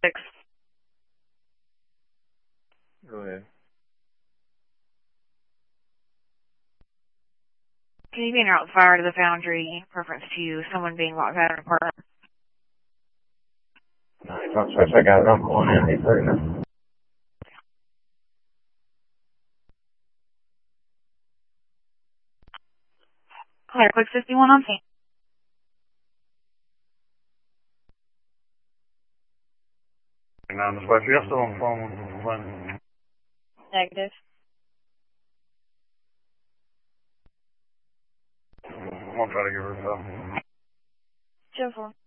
6. Go ahead. Can you be en route fire to the foundry, reference to someone being locked out of an apartment? I got it. I'm going in. Claire, quick 51 on scene. You're still on the phone with Glenn. Negative. I'm going to try to give her a call. 204.